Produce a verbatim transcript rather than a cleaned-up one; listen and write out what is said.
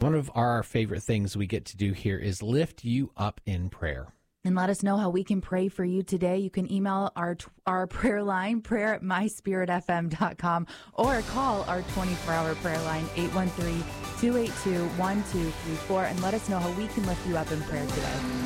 One of our favorite things we get to do here is lift you up in prayer. And let us know how we can pray for you today. You can email our our prayer line, prayer at my spirit f m dot com, or call our twenty-four hour prayer line, eight one three, two eight two, one two three four, and let us know how we can lift you up in prayer today.